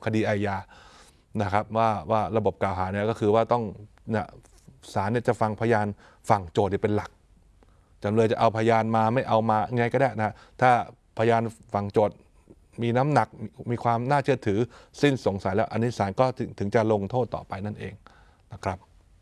คดีอาญานะครับว่าระบบกล่าวหาเนี่ยก็คือว่าต้องศาลเนี่ยจะฟังพยานฝั่งโจทย์เป็นหลักจำเลยจะเอาพยานมาไม่เอามาไงก็ได้นะถ้าพยานฝั่งโจทย์มีน้ำหนักมีความน่าเชื่อถือสิ้นสงสัยแล้วอันนี้ศาลก็ถึงจะลงโทษต่อไปนั่นเองนะครับ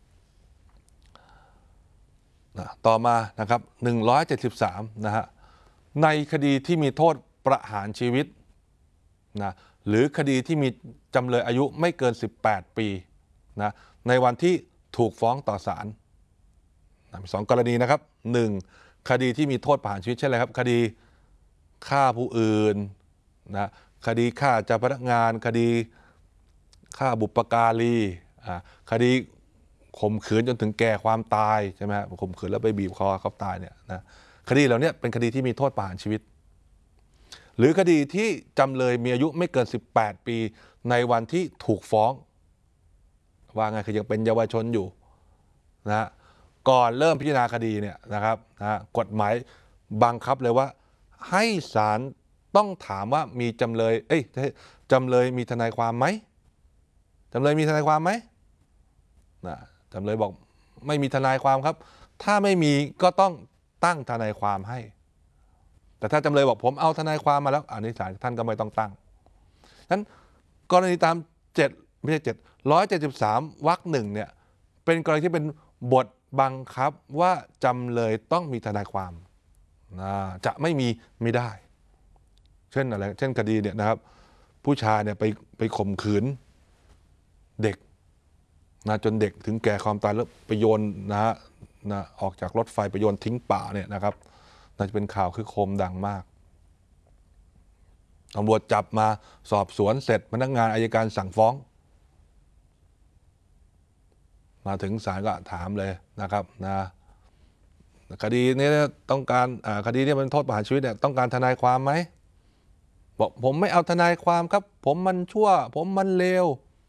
ต่อมานะครับ173นะฮะในคดีที่มีโทษประหารชีวิตนะหรือคดีที่มีจำเลยอายุไม่เกิน18ปีนะในวันที่ถูกฟ้องต่อศาลมี2กรณีนะครับ1คดีที่มีโทษประหารชีวิตเช่นอะไรครับคดีฆ่าผู้อื่นนะคดีฆ่าเจ้าพนักงานคดีฆ่าบุพการีคดีข่มขืนจนถึงแก่ความตายใช่ไหมข่มขืนแล้วไปบีบคอเขาตายเนี่ยนะคดีเหล่านี้เป็นคดีที่มีโทษประหารชีวิตหรือคดีที่จำเลยมีอายุไม่เกิน18ปีในวันที่ถูกฟ้องว่าไงคือยังเป็นเยาวชนอยู่นะก่อนเริ่มพิจารณาคดีเนี่ยนะครับกฎหมายบังคับเลยว่าให้ศาลต้องถามว่ามีจำเลยจำเลยมีทนายความไหมจำเลยมีทนายความไหมจำเลยบอกไม่มีทนายความครับถ้าไม่มีก็ต้องตั้งทนายความให้แต่ถ้าจำเลยบอกผมเอาทนายความมาแล้วอันนี้ศาลท่านก็ไม่ต้องตั้งนั้นกรณีตามไม่ใช่773 วรรค 1เนี่ยเป็นกรณีที่เป็นบทบังคับว่าจำเลยต้องมีทนายความจะไม่ได้เช่นอะไรเช่นคดีเนี่ยนะครับผู้ชายเนี่ยไปข่มขืนเด็กจนเด็กถึงแก่ความตายแล้วไปโยนออกจากรถไฟไปโยนทิ้งป่าเนี่ยนะครับน่าจะเป็นข่าวคือโคมดังมากตำรวจจับมาสอบสวนเสร็จพนักงานอัยการสั่งฟ้องมาถึงศาลก็ถามเลยนะครับคดีนี้ต้องการคดีนี้เป็นโทษประหารชีวิตเนี่ยต้องการทนายความไหมบอกผมไม่เอาทนายความครับผมมันชั่วผมมันเลว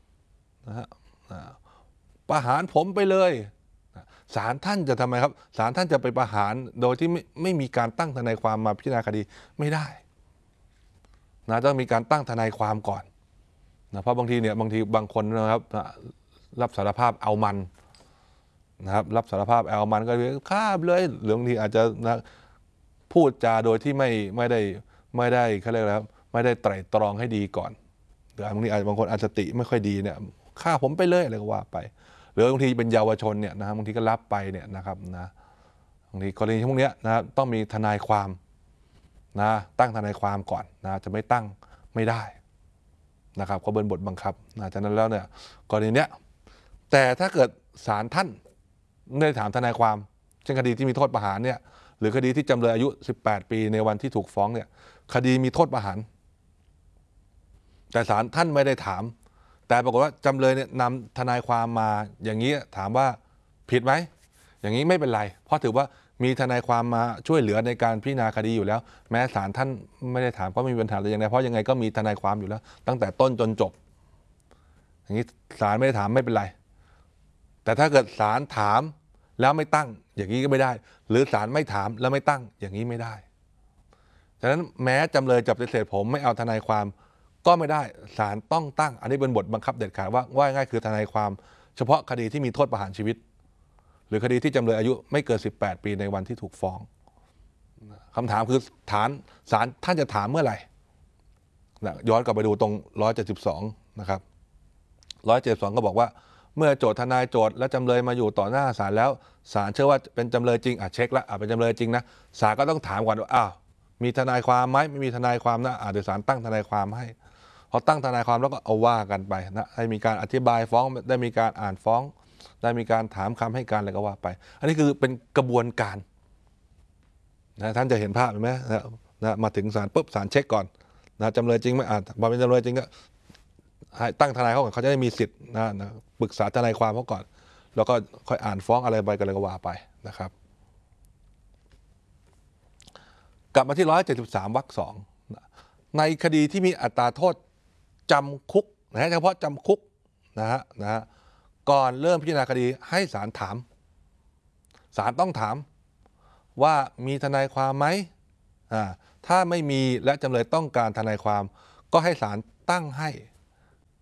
ประหารผมไปเลยศาลท่านจะทำไมครับศาลท่านจะไปประหารโดยที่ไม่มีการตั้งทนายความมาพิจารณาคดีไม่ได้ต้องมีการตั้งทนายความก่อนเพราะบางทีบางคนนะครับรับสารภาพเอามันนะครับรับสารภาพเอามันก็ฆ่าเลยหรือบางทีอาจจะพูดจาโดยที่ไม่ได้เขาเรียกอะไรครับไม่ได้ไตร่ตรองให้ดีก่อนหรือบางทีบางคนอาจจะสติไม่ค่อยดีเนี่ยฆ่าผมไปเลยอะไรก็ว่าไปหรือบางทีเป็นเยาวชนเนี่ยบางทีก็รับไปเนี่ยนะครับบางทีกรณีพวกนี้ต้องมีทนายความตั้งทนายความก่อนจะไม่ตั้งไม่ได้นะครับก็เป็นบทบังคับจากนั้นแล้วเนี่ยกรณีเนี้ยแต่ถ้าเกิดศาลท่านไม่ได้ถามทนายความเช่นคดีที่มีโทษประหารเนี่ยหรือคดีที่จำเลยอายุ18ปีในวันที่ถูกฟ้องเนี่ยคดีมีโทษประหารแต่ศาลท่านไม่ได้ถามแต่ปรากฏว่าจำเลยเนี่ยนำทนายความมาอย่างนี้ถามว่าผิดไหมอย่างนี้ไม่เป็นไรเพราะถือว่ามีทนายความมาช่วยเหลือในการพิจารณาคดีอยู่แล้วแม้ศาลท่านไม่ได้ถามก็ไม่มีปัญหาอะไรอย่างไรเพราะยังไงก็มีทนายความอยู่แล้วตั้งแต่ต้นจนจบอย่างนี้ศาลไม่ได้ถามไม่เป็นไรแต่ถ้าเกิดศาลถามแล้วไม่ตั้งอย่างนี้ก็ไม่ได้หรือศาลไม่ถามแล้วไม่ตั้งอย่างนี้ไม่ได้ฉะนั้นแม้จำเลยจะปฏิเสธผมไม่เอาทนายความก็ไม่ได้ศาลต้องตั้งอันนี้เป็นบทบังคับเด็ดขาดว่าง่ายคือทนายความเฉพาะคดีที่มีโทษประหารชีวิตหรือคดีที่จำเลยอายุไม่เกิน18ปีในวันที่ถูกฟ้องคำถามคือศาลท่านจะถามเมื่อไหร่ย้อนกลับไปดูตรง172นะครับ172ก็บอกว่าเมื่อโจทย์ทนายโจทย์และจำเลยมาอยู่ต่อหน้าศาลแล้วศาลเชื่อว่าเป็นจำเลยจริงเช็คแล้วเป็นจำเลยจริงนะศาลก็ต้องถามก่อนว่ามีทนายความไหมไม่มีทนายความเดี๋ยวศาลตั้งทนายความให้พอตั้งทนายความแล้วก็เอาว่ากันไปให้มีการอธิบายฟ้องได้มีการอ่านฟ้องได้มีการถามคำให้การอะไรก็ว่าไปอันนี้คือเป็นกระบวนการท่านจะเห็นภาพไหมมาถึงศาลปุ๊บศาลเช็คก่อนจำเลยจริงไหมพอเป็นจำเลยจริงก็ให้ตั้งทนายเขาก่อนเขาจะได้มีสิทธิ์ปรึกษาทนายความเขาก่อนแล้วก็ค่อยอ่านฟ้องอะไรไปกันเลยก็ว่าไปนะครับกลับมาที่173 วรรค 2ในคดีที่มีอัตราโทษจำคุกเฉพาะจำคุกก่อนเริ่มพิจารณาคดีให้ศาลถามศาลต้องถามว่ามีทนายความไหมถ้าไม่มีและจำเลยต้องการทนายความก็ให้ศาลตั้งให้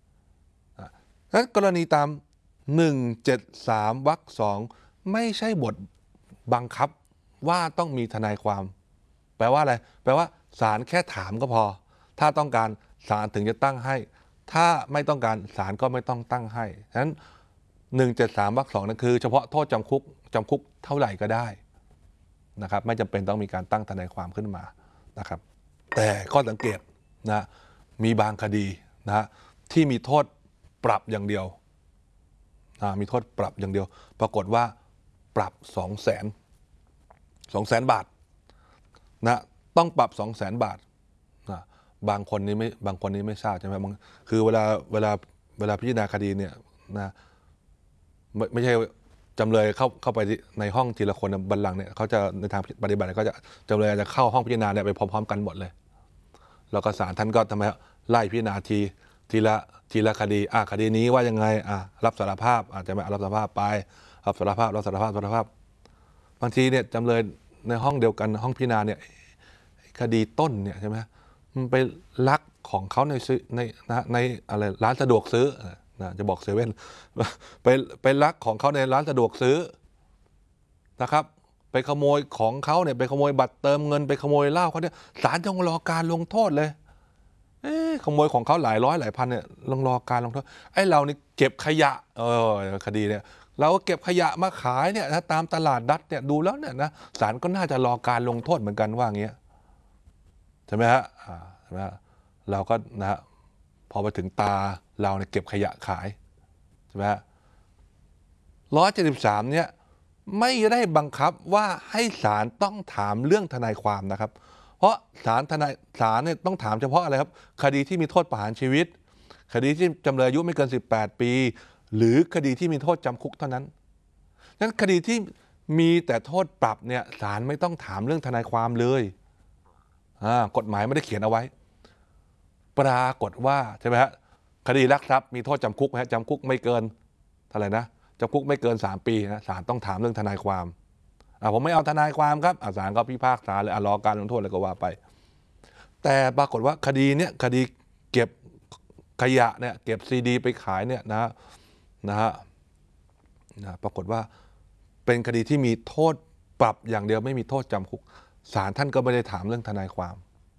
นั้นกรณีตาม173 วรรค 2ไม่ใช่บทบังคับว่าต้องมีทนายความแปลว่าอะไรแปลว่าศาลแค่ถามก็พอถ้าต้องการศาลถึงจะตั้งให้ถ้าไม่ต้องการศาลก็ไม่ต้องตั้งให้ฉะนั้น173 วรรค 2นั่นคือเฉพาะโทษจำคุกเท่าไหร่ก็ได้นะครับไม่จำเป็นต้องมีการตั้งทนายความขึ้นมานะครับแต่ข้อสังเกตนะมีบางคดีนะที่มีโทษปรับอย่างเดียวมีโทษปรับอย่างเดียวปรากฏว่าปรับ 200,000 บาทนะต้องปรับ 200,000 บาทนะบางคนนี้ไม่ทราบใช่ไหมคือเวลาพิจารณาคดีเนี่ยนะไม่ใช่จำเลยเข้าไปในห้องทีละคนบัลลังก์เนี่ยเขาจะในทางปฏิบัติก็จะจำเลยจะเข้าห้องพิจารณาเนี่ยไปพร้อมๆกันหมดเลยแล้วก็ศาลท่านก็ทำไมไล่พิจารณาทีละคดีคดีนี้ว่ายังไงรับสารภาพอาจจะไม่รับสารภาพไปรับสารภาพบางทีเนี่ยจำเลยในห้องเดียวกันห้องพิจารณาเนี่ยคดีต้นเนี่ยใช่ไหมมันไปลักของเขาในอะไรร้านสะดวกซื้อนะจะบอกเซเว่นไปลักของเขาในร้านสะดวกซื้อนะครับไปขโมยของเขาเนี่ยไปขโมยบัตรเติมเงินไปขโมยเหล้าเขาเนี่ยศาลต้องรอการลงโทษเลยขโมยของเขาหลายร้อยหลายพันเนี่ยรอการลงโทษไอ้เรานี่เก็บขยะคดีเนี่ยเราก็เก็บขยะมาขายเนี่ยนะตามตลาดนัดเนี่ยดูแล้วเนี่ยนะศาลก็น่าจะรอการลงโทษเหมือนกันว่าอย่างเงี้ยใช่ไหมฮะใช่ไหมฮะเราก็นะฮะพอไปถึงตาเราเนี่ยเก็บขยะขายใช่ไหมฮะ173เนี่ยไม่ได้บังคับว่าให้ศาลต้องถามเรื่องทนายความนะครับเพราะศาลเนี่ยต้องถามเฉพาะอะไรครับคดีที่มีโทษประหารชีวิตคดีที่จำเลยอายุไม่เกิน18 ปีหรือคดีที่มีโทษจำคุกเท่านั้นนั้นคดีที่มีแต่โทษปรับเนี่ยศาลไม่ต้องถามเรื่องทนายความเลยกฎหมายไม่ได้เขียนเอาไว้ปรากฏว่าใช่ไหมฮะคดีลักทรัพย์มีโทษจำคุกไหมจำคุกไม่เกินเท่าไหร่นะจำคุกไม่เกิน3 ปีนะศาลต้องถามเรื่องทนายความผมไม่เอาทนายความครับศาลก็พิพากษาเลยรอการลงโทษอะไรก็ว่าไปแต่ปรากฏว่าคดีเก็บขยะเนี่ยเก็บซีดีไปขายเนี่ยนะฮะปรากฏว่าเป็นคดีที่มีโทษปรับอย่างเดียวไม่มีโทษจำคุกศาลท่านก็ไม่ได้ถามเรื่องทนายความ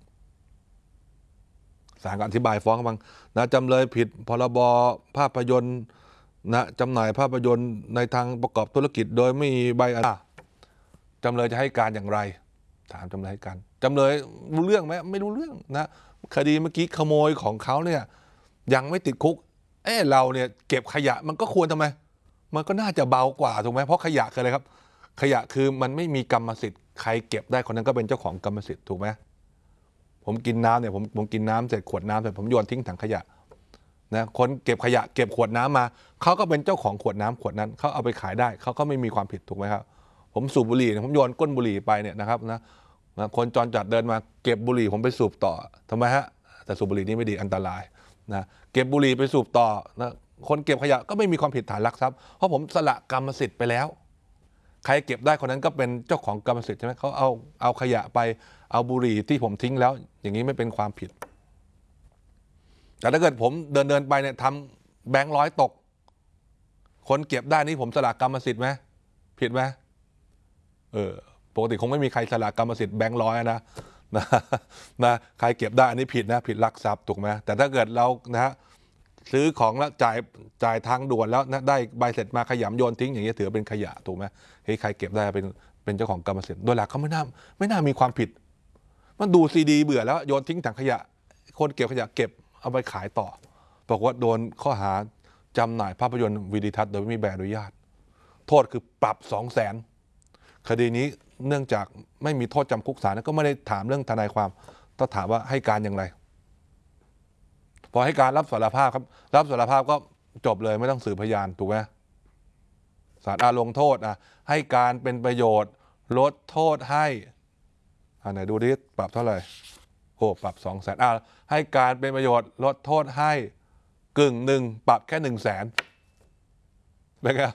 ศาลก็อธิบายฟ้องบางนะจำเลยผิดพรบภาพยนตร์นะจำหน่ายภาพยนตร์ในทางประกอบธุรกิจโดยไม่มีใบอนุญาตจำเลยจะให้การอย่างไรถามจำเลยให้การจำเลยรู้เรื่องไหมไม่รู้เรื่องนะคดีเมื่อกี้ขโมยของเขาเนี่ยยังไม่ติดคุกเราเนี่ยเก็บขยะมันก็ควรทำไมมันก็น่าจะเบากว่าถูกไหมเพราะขยะคืออะไรครับขยะคือมันไม่มีกรรมสิทธิ์ใครเก็บได้คนนั้นก็เป็นเจ้าของกรรมสิทธิ์ถูกไหมผมกินน้ำเนี่ยผมกินน้ำเสร็จขวดน้ำเสร็จผมโยนทิ้งถังขยะนะคนเก็บขยะเก็บขวดน้ำมาเขาก็เป็นเจ้าของขวดน้ำขวดนั้นเขาเอาไปขายได้เขาก็ไม่มีความผิดถูกไหมครับผมสูบบุหรี่ผมโยนก้นบุหรี่ไปเนี่ยนะครับนะคนจรจัดเดินมาเก็บบุหรี่ผมไปสูบต่อทำไมฮะแต่สูบบุหรี่นี่ไม่ดีอันตรายนะเก็บบุหรี่ไปสูบต่อนะคนเก็บขยะก็ไม่มีความผิดฐานลักทรัพย์เพราะผมสละกรรมสิทธิ์ไปแล้วใครเก็บได้คนนั้นก็เป็นเจ้าของกรรมสิทธิ์ใช่ไหมเขาเอาขยะไปเอาบุหรี่ที่ผมทิ้งแล้วอย่างนี้ไม่เป็นความผิดแต่ถ้าเกิดผมเดินไปเนี่ยทำแบงค์ร้อยตกคนเก็บได้นี่ผมสละกรรมสิทธิ์ไหมผิดไหมปกติคงไม่มีใครสละกรรมสิทธิ์แบงค์ร้อยนะใครเก็บได้อันนี้ผิดนะผิดลักทรัพย์ถูกไหมแต่ถ้าเกิดเราซื้อของแล้วจ่ายทางด่วนแล้วนะได้ใบเสร็จมาขยำโยนทิ้งอย่างเงี้ยถือเป็นขยะถูกไหมใครเก็บได้เป็นเจ้าของกรรมสิทธิ์โดยหลักเขาไม่น่ามีความผิดมันดูซีดีเบื่อแล้วโยนทิ้งถังขยะคนเก็บขยะเก็บเอาไปขายต่อบอกว่าโดนข้อหาจำหน่ายภาพยนตร์วิดีทัศน์โดยไม่มีใบอนุญาตโทษคือปรับ 200,000คดีนี้เนื่องจากไม่มีโทษจำคุกศาลก็ไม่ได้ถามเรื่องทนายความต้องถามว่าให้การอย่างไรพอให้การรับสารภาพครับรับสารภาพก็จบเลยไม่ต้องสืบพยานถูกไหมศาลลงโทษให้การเป็นประโยชน์ลดโทษให้ไหนดูดิปรับเท่าไหร่ปรับ 200,000ให้การเป็นประโยชน์ลดโทษให้1/2ปรับแค่100,000เป็นไง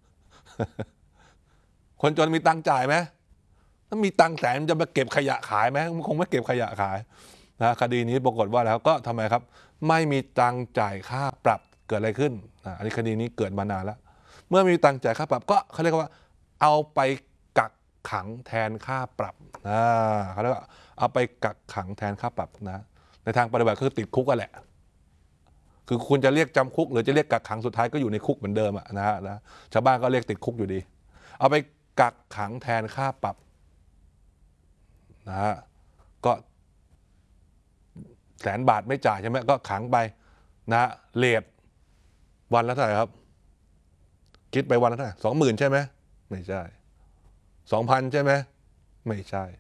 คนจนมีตังค์จ่ายไหมถ้ามีตังค์แสนจะมาเก็บขยะขายไหมมันคงไม่เก็บขยะขายคดีนี้ปรากฏว่าแล้วก็ทำไมครับไม่มีตังค์จ่ายค่าปรับเกิดอะไรขึ้นอันนี้คดีนี้เกิดมานานแล้วเมื่อมีตังค์จ่ายค่าปรับก็เขาเรียกว่าเอาไปกักขังแทนค่าปรับเขาเรียกว่าเอาไปกักขังแทนค่าปรับนะในทางปฏิบัติคือติดคุกกันแหละคือคุณจะเรียกจำคุกหรือจะเรียกกักขังสุดท้ายก็อยู่ในคุกเหมือนเดิมนะชาวบ้านก็เรียกติดคุกอยู่ดีเอาไปกักขังแทนค่าปรับนะฮะก็100,000 บาทไม่จ่ายใช่ไหมก็ขังไปนะเลทวันละเท่าไหร่ครับคิดไปวันละเท่าไหร่20,000ใช่ไหมไม่ใช่2,000ใช่ไหมไม่ใช่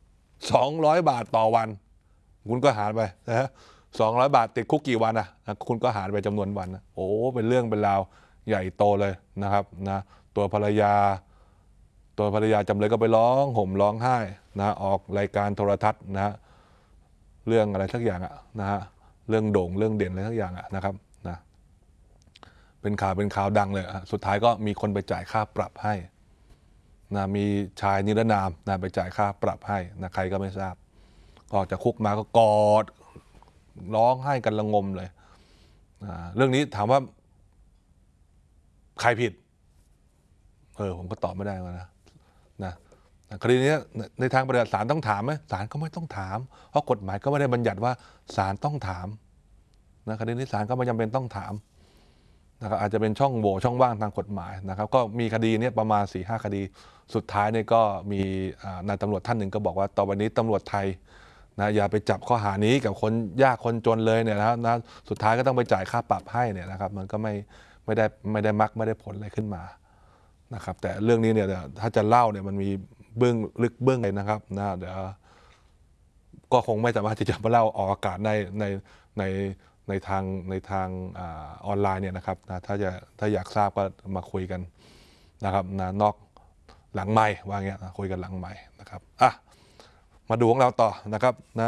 200 บาทต่อวันคุณก็หารไปนะฮะ200 บาทติดคุกกี่วันคุณก็หารไปจำนวนวันนะโอ้เป็นเรื่องเป็นราวใหญ่โตเลยนะครับนะตัวภรรยาจำเลยก็ไปร้องห่มร้องไห้นะออกรายการโทรทัศน์นะเรื่องอะไรสักอย่างนะฮะเรื่องโด่งเรื่องเด่นอะไรสักอย่างนะครับนะเป็นข่าวดังเลยสุดท้ายก็มีคนไปจ่ายค่าปรับให้นะมีชายนิรนามนะไปจ่ายค่าปรับให้นะใครก็ไม่ทราบออกจากคุกมาก็กอดร้องไห้กันระงมเลยเรื่องนี้ถามว่าใครผิดผมก็ตอบไม่ได้นะคดีนี้ในทางปฏิบัติศาลต้องถามไหมศาลก็ไม่ต้องถามเพราะกฎหมายก็ไม่ได้บัญญัติว่าศาลต้องถามนะคดีนี้ศาลก็ไม่จำเป็นต้องถามนะครับอาจจะเป็นช่องโหว่ช่องว่างทางกฎหมายนะครับก็มีคดีนี้ประมาณ 4-5 คดีสุดท้ายเนี่ยก็มีนายตำรวจท่านหนึ่งก็บอกว่าต่อไปนี้ตำรวจไทยนะอย่าไปจับข้อหานี้กับคนยากคนจนเลยเนี่ยนะสุดท้ายก็ต้องไปจ่ายค่าปรับให้เนี่ยนะครับมันก็ไม่ได้มักไม่ได้ผลอะไรขึ้นมานะครับแต่เรื่องนี้เนี่ยถ้าจะเล่าเนี่ยมันมีเบื้องลึกเบื้องเลยนะครับนะเดี๋ยวก็คงไม่สามารถที่จะมาเล่าออกอากาศในในทางออนไลน์เนี่ยนะครับนะถ้าอยากทราบก็มาคุยกันนะครับนะนอกหลังไมค์ว่าเงี้ยคุยกันหลังไมค์นะครับมาดูของเราต่อนะครับนะ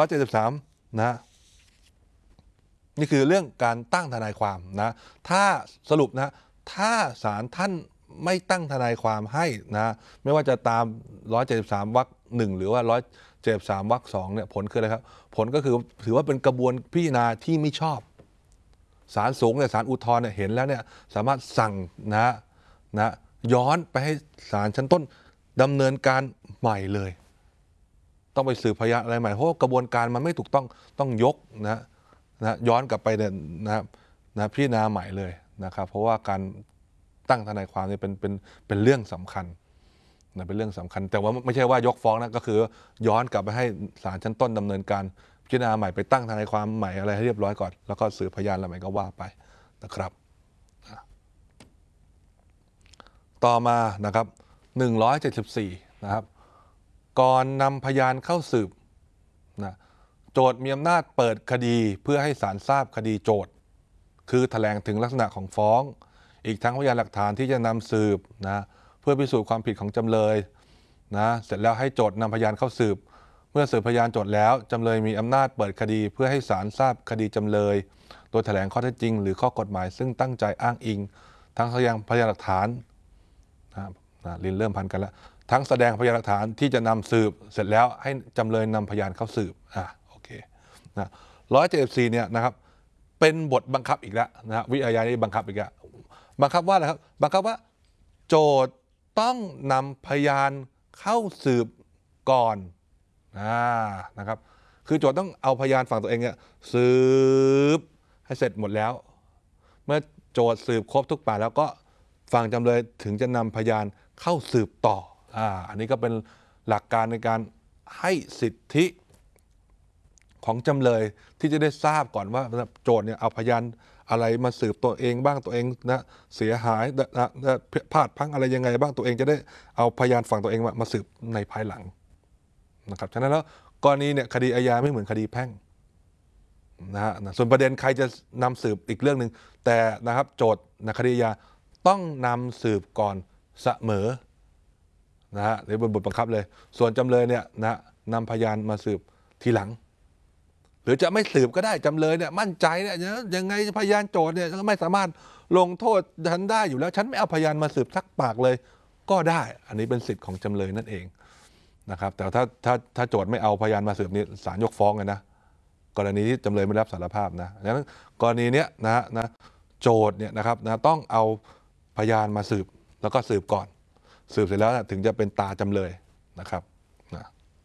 173นะนี่คือเรื่องการตั้งทนายความนะถ้าสรุปนะถ้าศาลท่านไม่ตั้งทนายความให้นะไม่ว่าจะตาม173 วรรค 1หรือว่า173 วรรค 2เนี่ยผลคืออะไรครับผลก็คือถือว่าเป็นกระบวนพิจารณาที่ไม่ชอบศาลสูงเนี่ยศาลอุทธรณ์เนี่ยเห็นแล้วเนี่ยสามารถสั่งนะย้อนไปให้ศาลชั้นต้นดำเนินการใหม่เลยต้องไปสืบพยานอะไรใหม่เพราะกระบวนการมันไม่ถูกต้องยกนะย้อนกลับไปเนี่ยนะพิจารณาใหม่เลยนะครับเพราะว่าการตั้งทนายความเนี่ยเป็นเรื่องสำคัญนะเป็นเรื่องสำคัญแต่ว่าไม่ใช่ว่ายกฟ้องนะก็คือย้อนกลับไปให้ศาลชั้นต้นดำเนินการพิจารณาใหม่ไปตั้งทนายความใหม่อะไรให้เรียบร้อยก่อนแล้วก็สืบพยานอะไรใหม่ก็ว่าไปนะครับต่อมานะครับ174นะครับก่อนนำพยานเข้าสืบนะโจทก์มีอำนาจเปิดคดีเพื่อให้ศาลทราบคดีโจทก์คือแถลงถึงลักษณะของฟ้องอีกทั้งพยานหลักฐานที่จะนำสืบนะเพื่อพิสูจน์ความผิดของจำเลยนะเสร็จแล้วให้โจทก์นำพยานเข้าสืบเมื่อสืบพยานโจทก์แล้วจำเลยมีอำนาจเปิดคดีเพื่อให้ศาลทราบคดีจำเลยโดยแถลงข้อเท็จจริงหรือข้อกฎหมายซึ่งตั้งใจอ้างอิงทั้งแสดงพยานหลักฐานลิ้นเริ่มพันกันแล้วทั้งแสดงพยานหลักฐานที่จะนำสืบเสร็จแล้วให้จำเลยนำพยานเข้าสืบโอเคนะ174เนี่ยนะครับเป็นบทบังคับอีกแล้วนะวิอาญานี้บังคับอีกแล้วบังคับว่าอะไรครับบังคับว่าโจทก์ต้องนำพยานเข้าสืบก่อนนะครับคือโจทก์ต้องเอาพยานฝั่งตัวเองเนี่ยสืบให้เสร็จหมดแล้วเมื่อโจทก์สืบครบทุกปากแล้วก็ฝั่งจำเลยถึงจะนำพยานเข้าสืบต่ออันนี้ก็เป็นหลักการในการให้สิทธิของจำเลยที่จะได้ทราบก่อนว่าโจทก์เนี่ยเอาพยานอะไรมาสืบตัวเองบ้างตัวเองนะเสียหายพลาดพังอะไรยังไงบ้างตัวเองจะได้เอาพยานฝั่งตัวเองมาสืบในภายหลังนะครับฉะนั้นแล้วกรณีเนี่ยคดีอาญาไม่เหมือนคดีแพ่งส่วนประเด็นใครจะนำสืบอีกเรื่องหนึ่งแต่นะครับโจทก์ในคดีอาญาต้องนำสืบก่อนเสมอในบทบังคับเลยส่วนจำเลยเนี่ยนำพยานมาสืบทีหลังหรือจะไม่สืบก็ได้จำเลยเนี่ยมั่นใจเนี่ยยังไงพยานโจทก์เนี่ยไม่สามารถลงโทษฉันได้อยู่แล้วฉันไม่เอาพยานมาสืบสักปากเลยก็ได้อันนี้เป็นสิทธิ์ของจำเลยนั่นเองนะครับแต่ถ้าโจทก์ไม่เอาพยานมาสืบนี่ศาลยกฟ้องเลยนะกรณีที่จำเลยไม่รับสารภาพนะดังนั้นกรณีเนี้ยนะโจทย์เนี่ยนะครับนะต้องเอาพยานมาสืบแล้วก็สืบก่อนสืบเสร็จแล้วถึงจะเป็นตาจำเลยนะครับนะ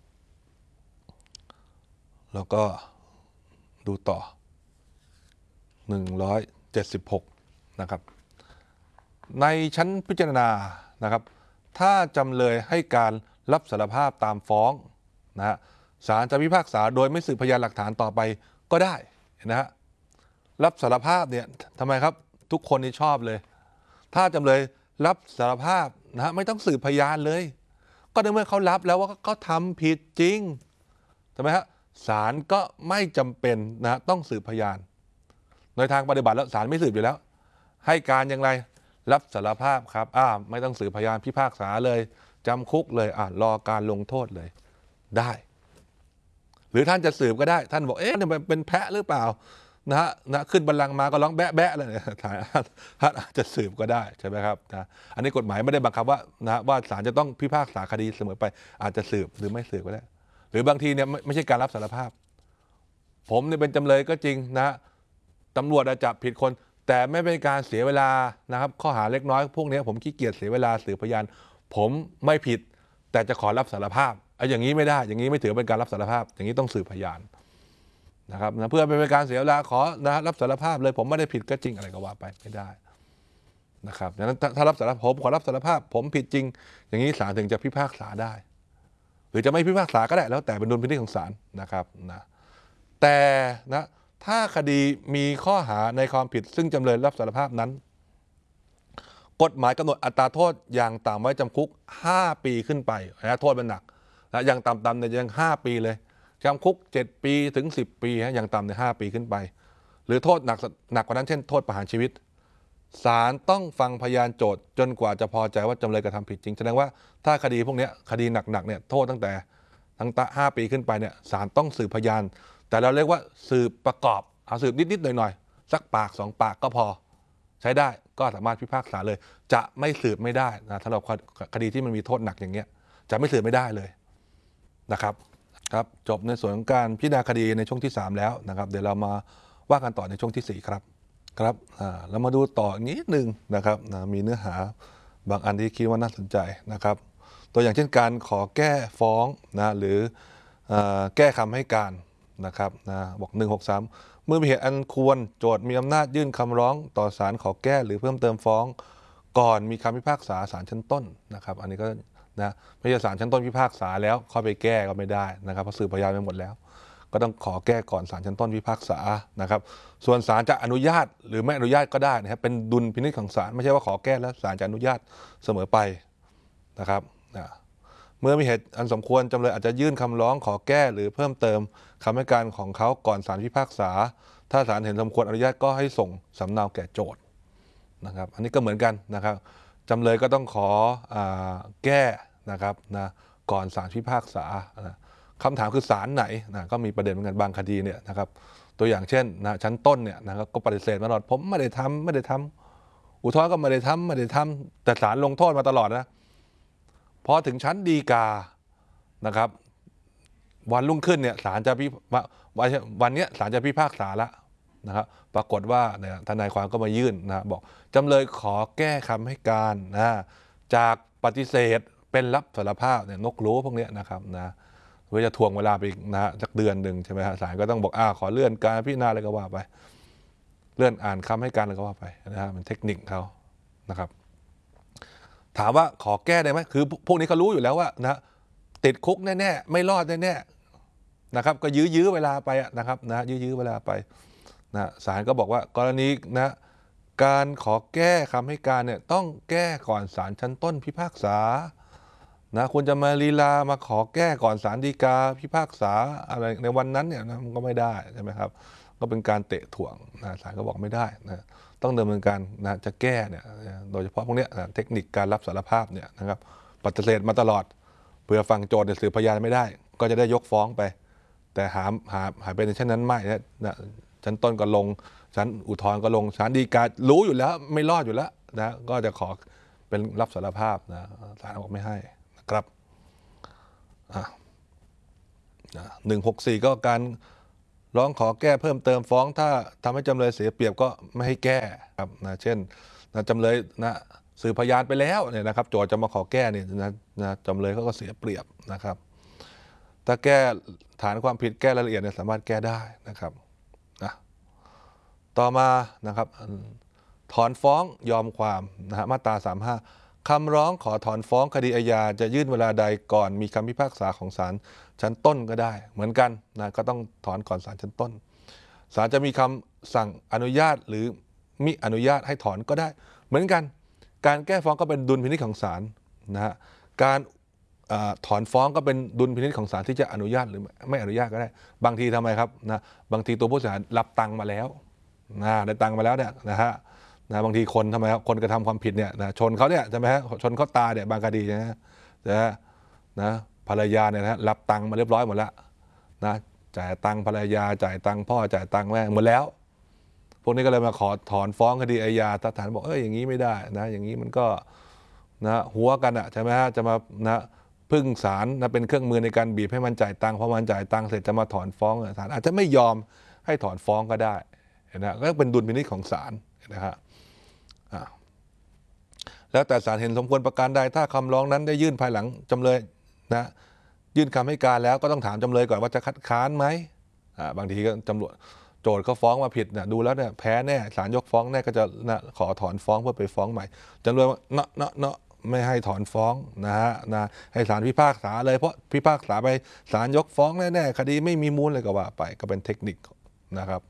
แล้วก็ดูต่อ176นะครับในชั้นพิจารณานะครับถ้าจำเลยให้การรับสารภาพตามฟ้องนะฮะศาลจะพิพากษาโดยไม่สืบพยานหลักฐานต่อไปก็ได้นะฮะรับสารภาพเนี่ยทำไมครับทุกคนนี่ชอบเลยถ้าจำเลยรับสารภาพนะฮะไม่ต้องสืบพยานเลยก็ในเมื่อเขารับแล้วว่าเขาทำผิดจริงใช่ไหมฮะศาลก็ไม่จำเป็นนะต้องสืบพยานในทางปฏิบัติแล้วศาลไม่สืบอยู่แล้วให้การอย่างไรรับสารภาพครับไม่ต้องสืบพยานพิพากษาเลยจำคุกเลยรอการลงโทษเลยได้หรือท่านจะสืบก็ได้ท่านบอกเนี่ยเป็นแพะหรือเปล่านะขึ้นบัลลังก์มาก็ร้องแบะแบะเลยท่านอาจจะสืบก็ได้ใช่ไหมครับนะอันนี้กฎหมายไม่ได้บังคับว่าว่าศาลจะต้องพิพากษาคดีเสมอไปอาจจะสืบหรือไม่สืบก็ได้หรือบางทีเนี่ยไม่ใช่การรับสารภาพผมเนี่ยเป็นจำเลยก็จริงนะตำรวจจับผิดคนแต่ไม่เป็นการเสียเวลานะครับข้อหาเล็กน้อยพวกนี้ผมขี้เกียจเสียเวลาสืบพยานผมไม่ผิดแต่จะขอรับสารภาพอย่างนี้ไม่ได้อย่างนี้ไม่ถือเป็นการรับสารภาพอย่างนี้ต้องสืบพยานนะครับเพื่อเป็นการเสียเวลาขอรับสารภาพเลยผมไม่ได้ผิดก็จริงอะไรก็ว่าไปไม่ได้นะครับดังนั้นถ้ารับสารภาพผมขอรับสารภาพผมผิดจริงอย่างนี้ศาลถึงจะพิพากษาได้หรือจะไม่พิพากษาก็ได้แล้วแต่เป็นดุลพินิจของศาลนะครับนะแต่นะถ้าคดีมีข้อหาในความผิดซึ่งจำเลยรับสารภาพนั้นกฎหมายกำหนดอัตราโทษอย่างต่ำไว้จำคุก5 ปีขึ้นไปนะโทษมันหนักนะอย่างต่ำๆเนี่ยยัง5 ปีเลยจำคุก7 ปีถึง10 ปีอย่างต่ำเนี่ย5 ปีขึ้นไปหรือโทษหนักกว่านั้นเช่นโทษประหารชีวิตศาลต้องฟังพยานโจทย์จนกว่าจะพอใจว่าจำเลยกระทำผิดจริงแสดงว่าถ้าคดีพวกนี้คดีหนักๆเนี่ยโทษตั้งแต่5 ปีขึ้นไปเนี่ยศาลต้องสืบพยานแต่เราเรียกว่าสืบประกอบเอาสืบนิดๆหน่อยๆสักปาก2 ปากก็พอใช้ได้ก็สามารถพิพากษาเลยจะไม่สืบไม่ได้นะถ้าเราคดีที่มันมีโทษหนักอย่างเงี้ยจะไม่สืบไม่ได้เลยนะครับครับจบในส่วนของการพิจารณาคดีในช่วงที่3แล้วนะครับเดี๋ยวเรามาว่ากันต่อในช่วงที่4ครับครับเรามาดูต่อนิดนึงนะครับมีเนื้อหาบางอันที่คิดว่าน่าสนใจนะครับตัวอย่างเช่นการขอแก้ฟ้องหรือแก้คำให้การนะครับบอก163เมื่อมีเหตุอันควรโจทก์มีอำนาจยื่นคำร้องต่อศาลขอแก้หรือเพิ่มเติมฟ้องก่อนมีคำพิพากษาศาลชั้นต้นนะครับอันนี้ก็ไม่ใช่ศาลชั้นต้นพิพากษาแล้วเข้าไปแก้ก็ไม่ได้นะครับเพราะสืบพยานไปหมดแล้วก็ต้องขอแก้ก่อนศาลชั้นต้นพิพากษานะครับส่วนศาลจะอนุญาตหรือไม่อนุญาตก็ได้นะครับเป็นดุลพินิจของศาลไม่ใช่ว่าขอแก้แล้วศาลจะอนุญาตเสมอไปนะครับเมื่อมีเหตุอันสมควรจำเลยอาจจะยื่นคำร้องขอแก้หรือเพิ่มเติมคำให้การของเขาก่อนศาลพิพากษาถ้าศาลเห็นสมควรอนุญาตก็ให้ส่งสำเนาแก่โจทก์นะครับอันนี้ก็เหมือนกันนะครับจำเลยก็ต้องขอแก้นะครับก่อนศาลพิพากษาคำถามคือศาลไหนก็มีประเด็นเหมือนกันบางคดีเนี่ยนะครับตัวอย่างเช่นชั้นต้นเนี่ยนะครับก็ปฏิเสธมาตลอดผมไม่ได้ทำอุทธรณ์ก็ไม่ได้ทำแต่ศาลลงโทษมาตลอดนะพอถึงชั้นฎีกานะครับวันรุ่งขึ้นเนี่ยศาลจะวันนี้ศาลจะพิพากษาแล้วนะครับปรากฏว่าทนายความก็มายื่นบอกจำเลยขอแก้คำให้การจากปฏิเสธเป็นรับสารภาพเนี่ยนกรู้พวกนี้นะครับเพื่อจะทวงเวลาไปสักเดือนหนึ่งใช่ไหมฮะศาลก็ต้องบอกขอเลื่อนการพิจารณาอะไรก็ว่าไปเลื่อนอ่านคำให้การอะไรก็ว่าไปเป็นเทคนิคเขานะครับถามว่าขอแก้ได้ไหมคือพวกนี้เขารู้อยู่แล้วว่าติดคุกแน่ๆไม่รอดแน่ๆนะครับก็ยื้อเวลาไปนะครับยื้อเวลาไปศาลก็บอกว่ากรณีการขอแก้คำให้การเนี่ยต้องแก้ก่อนศาลชั้นต้นพิพากษาควรจะมาลีลามาขอแก้ก่อนศาลฎีกาพิพากษาอะไรในวันนั้นเนี่ยมันก็ไม่ได้ใช่ไหมครับก็เป็นการเตะถ่วงศาลก็บอกไม่ได้ต้องดำเนินการจะแก้เนี่ยโดยเฉพาะพวกนี้เทคนิคการรับสารภาพเนี่ยนะครับปฏิเสธมาตลอดเพื่อฟังโจทย์สืบพยานไม่ได้ก็จะได้ยกฟ้องไปแต่หายไปในชั้นนั้นไม่ชั้นต้นก็ลงชั้นอุทธรณ์ก็ลงชั้นฎีการู้อยู่แล้วไม่รอดอยู่แล้วก็จะขอเป็นรับสารภาพศาลบอกไม่ให้นะครับ164ก็การร้องขอแก้เพิ่มเติมฟ้องถ้าทำให้จำเลยเสียเปรียบก็ไม่ให้แก้ครับนะเช่นนะจำเลยนะสืบพยานไปแล้วเนี่ยนะครับโจทย์จะมาขอแก้เนี่ยนะจำเลยเขาก็เสียเปรียบนะครับถ้าแก้ฐานความผิดแก้รายละเอียดเนี่ยสามารถแก้ได้นะครับนะต่อมานะครับถอนฟ้องยอมความนะฮะมาตรา35คำร้องขอถอนฟ้องคดีอาญาจะยื่นเวลาใดก่อนมีคำพิพากษาของศาลชั้นต้นก็ได้เหมือนกันนะก็ต้องถอนก่อนศาลชั้นต้นศาลจะมีคำสั่งอนุญาตหรือมิอนุญาตให้ถอนก็ได้เหมือนกันการแก้ฟ้องก็เป็นดุลพินิจของศาลนะฮะการถอนฟ้องก็เป็นดุลพินิจของศาลที่จะอนุญาตหรือไม่อนุญาตก็ได้บางทีทำไมครับนะบางทีตัวผู้เสียหายรับตังค์มาแล้วได้ตังค์มาแล้วเนี่ยนะฮะบางทีคนทำไมครับคนกระทำความผิดเนี่ยนะชนเขาเนี่ยใช่ไหมฮะชนเขาตายเนี่ยบางคดีนะภรรยาเนี่ยนะรับตังค์มาเรียบร้อยหมดแล้วนะจ่ายตังค์ภรรยาจ่ายตังค์พ่อจ่ายตังค์แม่หมดแล้วพวกนี้ก็เลยมาขอถอนฟ้องคดีอาญาศาลบอกอย่างนี้ไม่ได้นะอย่างนี้มันก็นะหัวกันอ่ะใช่ไหมฮะจะมานะพึ่งศาลนะเป็นเครื่องมือในการบีบให้มันจ่ายตังค์พอมันจ่ายตังค์เสร็จจะมาถอนฟ้องศาลอาจจะไม่ยอมให้ถอนฟ้องก็ได้นะก็เป็นดุลพินิจของศาลนะฮะแล้วแต่ศาลเห็นสมควรประการใดถ้าคำร้องนั้นได้ยื่นภายหลังจำเลยนะยื่นคำให้การแล้วก็ต้องถามจำเลยก่อนว่าจะคัดค้านไหมบางทีก็ตำรวจโจทย์เขาฟ้องมาผิดนะดูแล้วเนี่ยแพ้แน่ศาลยกฟ้องแน่ก็จะนะขอถอนฟ้องเพื่อไปฟ้องใหม่จำเลยว่าเนาะไม่ให้ถอนฟ้องนะฮะให้ศาลพิพากษาเลยเพราะพิพากษาไปศาลยกฟ้องแน่ๆคดีไม่มีมูลเลยก็ว่าไปก็เป็นเทคนิคนะครับ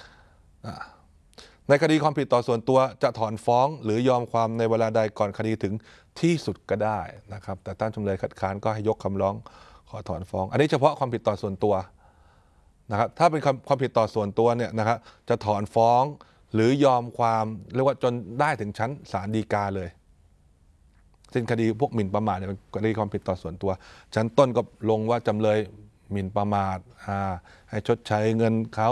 ในคดีความผิดต่อส่วนตัวจะถอนฟ้องหรือยอมความในเวลาใดก่อนคดีถึงที่สุดก็ได้นะครับแต่ถ้าจำเลยคัดค้านก็ให้ยกคำร้องขอถอนฟ้องอันนี้เฉพาะความผิดต่อส่วนตัวนะครับถ้าเป็นความผิดต่อส่วนตัวเนี่ยนะครับจะถอนฟ้องหรือยอมความเรียกว่าจนได้ถึงชั้นศาลฎีกาเลยซึ่งคดีพวกหมิ่นประมาทเนี่ยเป็นคดีความผิดต่อส่วนตัวชั้นต้นก็ลงว่าจำเลยหมิ่นประมาทให้ชดใช้เงินเขา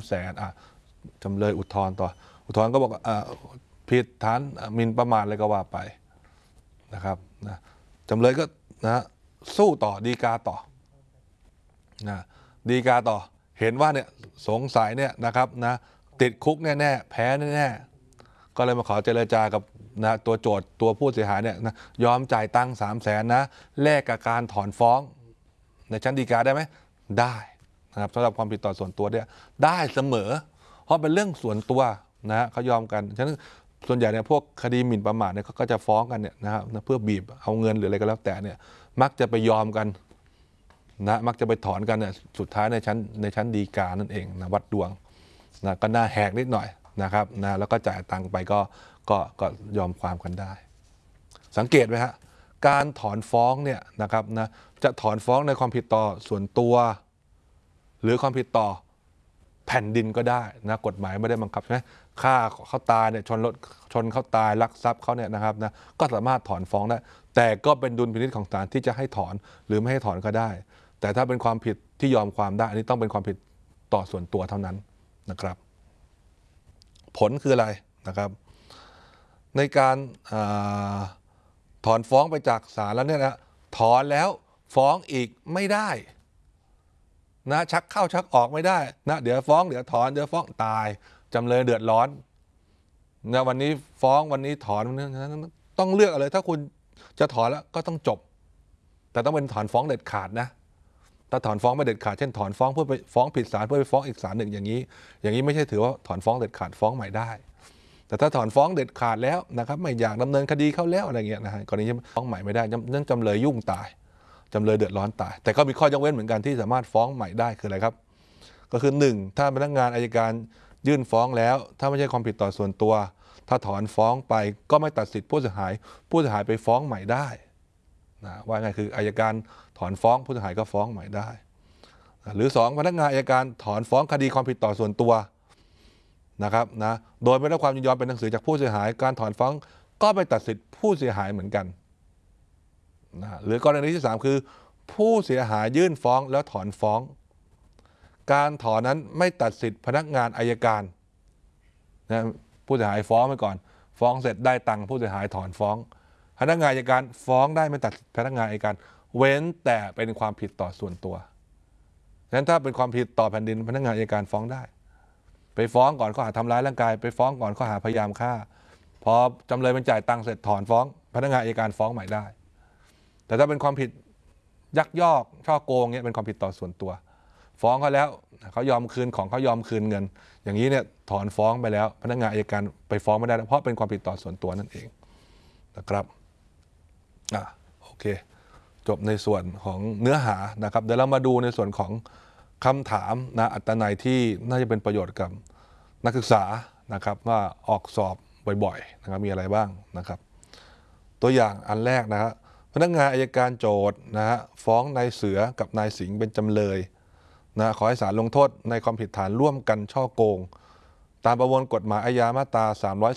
300,000จำเลยอุทธรณ์ต่ออุทธรณ์ก็บอกผิดฐานหมิ่นประมาทอะไรก็ว่าไปนะครับนะจำเลยก็นะสู้ต่อฎีกาต่อนะฎีกาต่อเห็นว่าเนี่ยสงสัยเนี่ยนะครับนะติดคุกแน่ๆแพ้แน่ๆก็เลยมาขอเจรจากับนะตัวโจทย์ตัวผู้เสียหายเนี่ยนะยอมจ่ายตังค์300,000นะแลกกับการถอนฟ้องในชั้นฎีกาได้ไหมได้นะครับสำหรับความผิดต่อส่วนตัวเนี่ยได้เสมอเพราะเป็นเรื่องส่วนตัวนะฮะเขายอมกันฉะนั้นส่วนใหญ่เนี่ยพวกคดีหมิ่นประมาทเนี่ยเขาก็จะฟ้องกันเนี่ยนะครับเพื่อบีบเอาเงินหรืออะไรก็แล้วแต่เนี่ยมักจะไปยอมกันนะมักจะไปถอนกันเนี่ยสุดท้ายในชั้นฎีกานั่นเองนะวัดดวงนะก็น่าแหกนิดหน่อยนะครับนะแล้วก็จ่ายตังค์ไปก็ยอมความกันได้สังเกตไหมฮะการถอนฟ้องเนี่ยนะครับนะจะถอนฟ้องในความผิดต่อส่วนตัวหรือความผิดต่อแผ่นดินก็ได้นะกฎหมายไม่ได้บังคับใช่ไหมฆ่าเขาตายเนี่ยชนเขาตายลักทรัพย์เขาเนี่ยนะครับนะก็สามารถถอนฟ้องได้แต่ก็เป็นดุลพินิจของศาลที่จะให้ถอนหรือไม่ให้ถอนก็ได้แต่ถ้าเป็นความผิดที่ยอมความได้อันนี้ต้องเป็นความผิดต่อส่วนตัวเท่านั้นนะครับผลคืออะไรนะครับในการถอนฟ้องไปจากศาลแล้วเนี่ยนะถอนแล้วฟ้องอีกไม่ได้นะชักเข้าชักออกไม่ได้นะเดี๋ยวฟ้องเดี๋ยวถอนเดี๋ยวฟ้องตายจำเลยเดือดร้อนนะวันนี้ฟ้องวันนี้ถอนต้องเลือกอะไรถ้าคุณจะถอนแล้วก็ต้องจบแต่ต้องเป็นถอนฟ้องเด็ดขาดนะถ้าถอนฟ้องไม่เด็ดขาดเช่นถอนฟ้องเพื่อไปฟ้องผิดศาลเพื่อไปฟ้องอีกศาลหนึ่งอย่างนี้ไม่ใช่ถือว่าถอนฟ้องเด็ดขาดฟ้องใหม่ได้แต่ถ้าถอนฟ้องเด็ดขาดแล้วนะครับไม่อยากดำเนินคดีเขาแล้วอะไรเงี้ยนะฮะกรณีฟ้องใหม่ไม่ได้นั่นจำเลยยุ่งตายจำเลยเดือดร้อนตายแต่ก็มีข้อยกเว้นเหมือนกันที่สามารถฟ้องใหม่ได้คืออะไรครับก็คือ1ถ้าพนักงานอัยการยื่นฟ้องแล้วถ้าไม่ใช่ความผิดต่อส่วนตัวถ้าถอนฟ้องไปก็ไม่ตัดสิทธิผู้เสียหายไปฟ้องใหม่ได้นะว่าไงคืออัยการถอนฟ้องผู้เสียหายก็ฟ้องใหม่ได้หรือ2พนักงานอัยการถอนฟ้องคดีความผิดต่อส่วนตัวนะครับนะโดยไม่ได้ความยินยอมเป็นหนังสือจากผู้เสียหายการถอนฟ้องก็ไปตัดสิทธิผู้เสียหายเหมือนกันนะหรือกรณีที่3คือผู้เสียหายยื่นฟ้องแล้วถอนฟ้องการถอนนั้นไม่ตัดสิทธิพนักงานอัยการนะผู้เสียหายฟ้องไปก่อนฟ้องเสร็จได้ตังค์ผู้เสียหายถอนฟ้องพนักงานอัยการฟ้องได้ไม่ตัดพนักงานอัยการเว้นแต่เป็นความผิดต่อส่วนตัวฉะนั้นถ้าเป็นความผิดต่อแผ่นดินพนักงานอัยการฟ้องได้ไปฟ้องก่อนข้อหาทำร้ายร่างกายไปฟ้องก่อนข้อหาพยายามฆ่าพอจำเลยมันจ่ายตังค์เสร็จถอนฟ้องพนักงานอัยการฟ้องใหม่ได้แต่ถ้าเป็นความผิดยักยอกช่อโกงเนี่ยเป็นความผิดต่อส่วนตัวฟ้องเขาแล้วเขายอมคืนของเขายอมคืนเงินอย่างนี้เนี่ยถอนฟ้องไปแล้วพนักงานอัยการไปฟ้องไม่ได้เพราะเป็นความผิดต่อส่วนตัวนั่นเองนะครับโอเคจบในส่วนของเนื้อหานะครับเดี๋ยวเรามาดูในส่วนของคำถามนะอัตนัยที่น่าจะเป็นประโยชน์กับนักศึกษานะครับว่าออกสอบบ่อยๆนะครับมีอะไรบ้างนะครับตัวอย่างอันแรกนะครับพนักงานอัยการโจทย์นะฮะฟ้องนายเสือกับนายสิงห์เป็นจำเลยนะขอให้ศาลลงโทษในความผิดฐานร่วมกันฉ้อโกงตามประมวลกฎหมายอาญามาตรา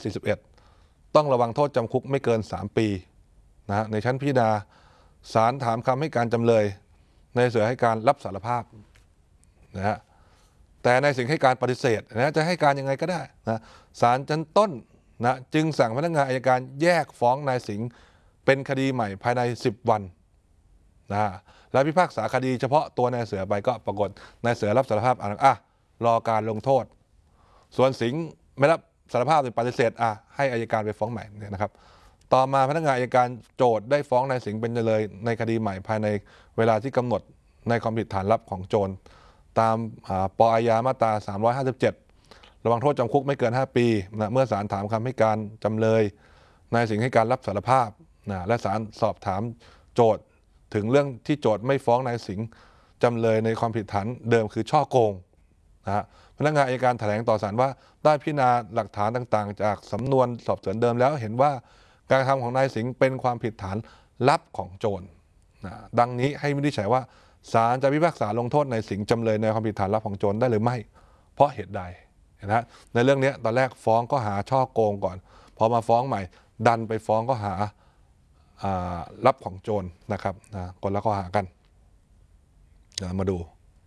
341ต้องระวังโทษจำคุกไม่เกิน3 ปีนะในชั้นพิจารณาศาลถามคำให้การจำเลยนายเสือให้การรับสารภาพนะฮะแต่นายสิงห์ให้การปฏิเสธนะจะให้การยังไงก็ได้นะศาลชั้นต้นนะจึงสั่งพนักงานอัยการแยกฟ้องนายสิงห์เป็นคดีใหม่ภายใน10 วันนะและพิพากษาคดีเฉพาะตัวนายเสือไปก็ปรากฏนายเสือรับสารภาพรอการลงโทษส่วนสิงห์ไม่รับสารภาพหรือปฏิเสธให้อัยการไปฟ้องใหม่เนี่ยนะครับต่อมาพนักงานอัยการโจทย์ได้ฟ้องนายสิงห์เป็นจำเลยในคดีใหม่ภายในเวลาที่กำหนดในความผิดฐานลับของโจรตามป.อาญามาตรา357ระวังโทษจำคุกไม่เกิน5 ปีนะเมื่อศาลถามคำให้การจำเลยนายสิงห์ให้การรับสารภาพนะและศาลสอบถามโจทย์ถึงเรื่องที่โจทย์ไม่ฟ้องนายสิงห์จำเลยในความผิดฐานเดิมคือฉ้อโกงนะฮะพนักงานอัยการแถลงต่อศาลว่าได้พิจารณาหลักฐานต่างๆจากสำนวนสอบสวนเดิมแล้วเห็นว่าการกระทำของนายสิงห์เป็นความผิดฐานลับของโจรนะดังนี้ให้วินิจฉัยว่าศาลจะพิพากษาลงโทษนายสิงห์จำเลยในความผิดฐานลับของโจรได้หรือไม่เพราะเหตุใดนะในเรื่องนี้ตอนแรกฟ้องก็หาฉ้อโกงก่อนพอมาฟ้องใหม่ดันไปฟ้องก็หาลับของโจรนะครับคนละข้อหากันมาดู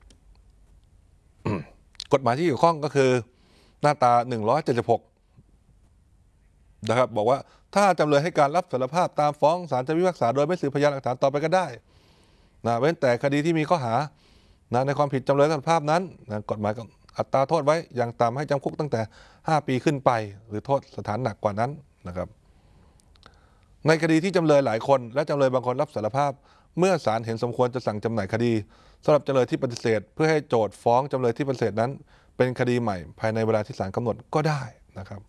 กฎหมายที่เกี่ยวข้องก็คือหน้าตา176นะครับบอกว่าถ้าจำเลยให้การรับสารภาพตามฟ้องศาลจะพิพากษาโดยไม่สืบพยานหลักฐานต่อไปก็ได้นะเว้นแต่คดีที่มีข้อหาในความผิดจำเลยสารภาพนั้นกฎหมายอัตราโทษไว้อย่างต่ำให้จำคุกตั้งแต่5 ปีขึ้นไปหรือโทษสถานหนักกว่านั้นนะครับในคดีที่จำเลยหลายคนและจำเลยบางคนรับสารภาพเมื่อศาลเห็นสมควรจะสั่งจำหน่ายคดีสำหรับจำเลยที่ปฏิเสธเพื่อให้โจทก์ฟ้องจำเลยที่ปฏิเสธนั้นเป็นคดีใหม่ภายในเวลาที่ศาลกำหนดก็ได้นะครับ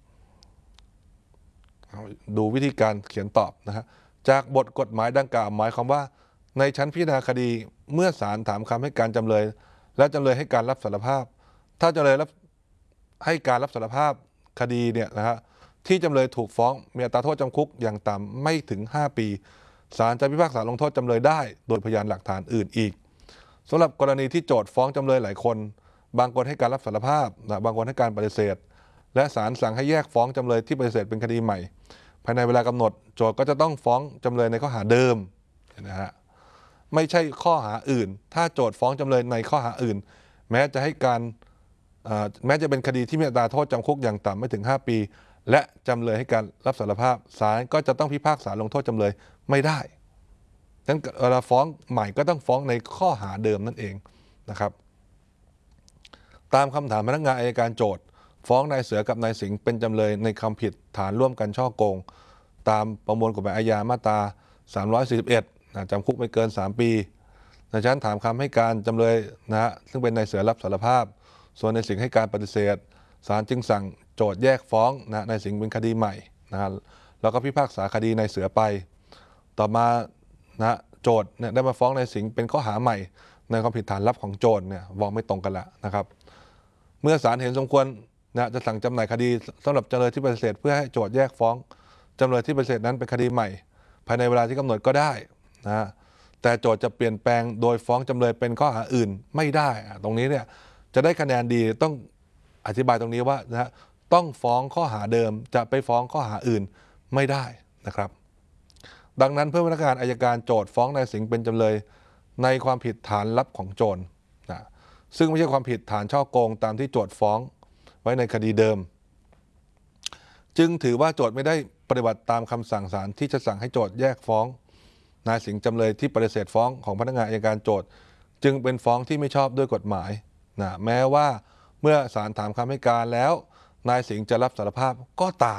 ดูวิธีการเขียนตอบนะฮะจากบทกฎหมายดังกล่าวหมายความว่าในชั้นพิจารณาคดีเมื่อศาลถามคำให้การจำเลยและจำเลยให้การรับสารภาพถ้าจำเลยให้การรับสารภาพคดีเนี่ยนะฮะที่จำเลยถูกฟ้องมีอัตราโทษจำคุกอย่างต่ำไม่ถึง5 ปีศาลจะพิพากษาลงโทษจำเลยได้โดยพยานหลักฐานอื่นอีกสำหรับกรณีที่โจทก์ฟ้องจำเลยหลายคนบางคนให้การรับสารภาพบางคนให้การปฏิเสธและศาลสั่งให้แยกฟ้องจำเลยที่ปฏิเสธเป็นคดีใหม่ภายในเวลากำหนดโจทก์ก็จะต้องฟ้องจำเลยในข้อหาเดิมนะฮะไม่ใช่ข้อหาอื่นถ้าโจทก์ฟ้องจำเลยในข้อหาอื่นแม้จะเป็นคดีที่มีอัตราโทษจำคุกอย่างต่ำไม่ถึง5 ปีและจำเลยให้การรับสารภาพศาลก็จะต้องพิพากษาลงโทษจำเลยไม่ได้ดังนั้นเวลาฟ้องใหม่ก็ต้องฟ้องในข้อหาเดิมนั่นเองนะครับตามคำถามพนักงานอัยการโจทก์ฟ้องนายเสือกับนายสิงห์เป็นจำเลยในความผิดฐานร่วมกันฉ้อโกงตามประมวลกฎหมายอาญามาตรา341จำคุกไม่เกิน3 ปีในชั้นถามคำให้การจำเลยซึ่งเป็นนายเสือรับสารภาพส่วนนายสิงห์ให้การปฏิเสธศาลจึงสั่งโจทก์แยกฟ้องนายสิงห์เป็นคดีใหม่แล้วก็พิพากษาคดีนายเสือไปต่อมาโจทก์ได้มาฟ้องนายสิงห์เป็นข้อหาใหม่ในความผิดฐานลับของโจรฟ้องไม่ตรงกันแล้วนะครับเมื่อศาลเห็นสมควรจะสั่งจำหน่ายคดีสำหรับจำเลยที่ปฏิเสธเพื่อให้โจทก์แยกฟ้องจำเลยที่ปฏิเสธนั้นเป็นคดีใหม่ภายในเวลาที่กำหนดก็ได้แต่โจทก์จะเปลี่ยนแปลงโดยฟ้องจำเลยเป็นข้อหาอื่นไม่ได้ตรงนี้เนี่ยจะได้คะแนนดีต้องอธิบายตรงนี้ว่าต้องฟ้องข้อหาเดิมจะไปฟ้องข้อหาอื่นไม่ได้นะครับดังนั้นเพื่อพนักงานอัยการโจทก์ฟ้องนายสิงห์เป็นจำเลยในความผิดฐานลับของโจรซึ่งไม่ใช่ความผิดฐานฉ้อโกงตามที่โจทก์ฟ้องไว้ในคดีเดิมจึงถือว่าโจทก์ไม่ได้ปฏิบัติตามคำสั่งศาลที่จะสั่งให้โจทก์แยกฟ้องนายสิงห์จำเลยที่ปฏิเสธฟ้องของพนักงานอัยการโจทก์จึงเป็นฟ้องที่ไม่ชอบด้วยกฎหมายนะแม้ว่าเมื่อศาลถามคำให้การแล้วนายสิงห์จะรับสารภาพก็ตาม